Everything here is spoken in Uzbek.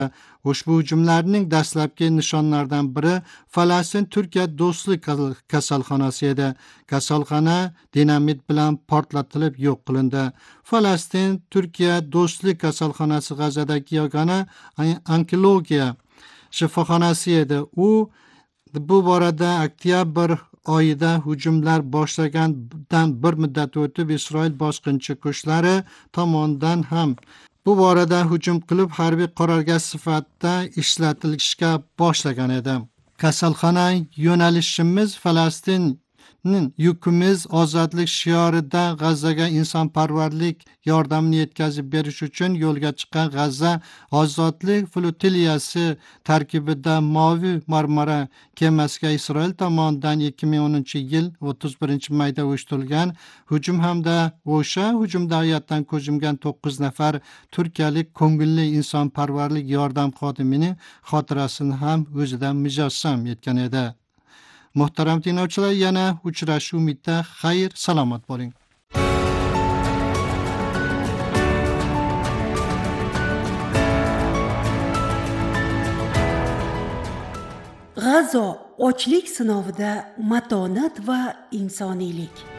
Ushbu hujumlarning dastlabki nishonlaridan biri Falastin Turkiya do'stlik kasalxonasi edi. Kasalxona dinamit bilan portlatilib yo'q qilindi. Falastin Turkiya do'stlik kasalxonasi G'azadagi yagona onkologiya shifoxonasi edi. Bu borada oktyabr oyida hujumlar boshlagandan bir muddat o'tib Isroil bosqinchi kuchlari tomonidan ham bu borada hujum qilib harbiy qarorgoh sifatida ishlatilishga boshlagan edi. Kasalxona yo'nalishimiz Falastin yukimiz ozodlik shiorida G'azzaga insonparvarlik yordamini yetkazib berish uchun yo'lga chiqqan G'azza ozodlik flotiliyasi tarkibida Moviy Marmara kemasiga Isroil tomonidan 2010-yil 31-mayda uyushtirilgan hujum hamda o'sha hujumda hayotdan ko'z yumgan 9 nafar turkiyalik ko'ngilli insonparvarlik yordam xodimining xotirasini ham o'zida mujassam etgan edi. Muhtaram tinglovchilar, yana uchrashuv umidida. Xayr, salomat bo'ling. G'azo ochlik sinovida matonat va insoniylik.